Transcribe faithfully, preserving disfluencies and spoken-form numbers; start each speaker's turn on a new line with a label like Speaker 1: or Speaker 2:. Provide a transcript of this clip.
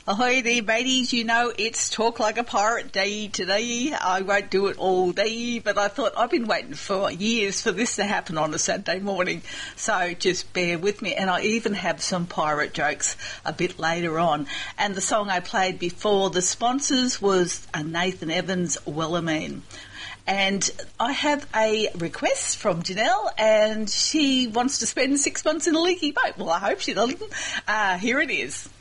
Speaker 1: Ahoy there, mateys. You know, it's Talk Like a Pirate Day today. I won't do it all day, but I thought I've been waiting for years for this to happen on a Saturday morning, so just bear with me. And I even have some pirate jokes a bit later on. And the song I played before the sponsors was uh, Nathan Evans, Wellerman. And I have a request from Janelle, and she wants to spend six months in a leaky boat. Well, I hope she doesn't. Uh, here it is.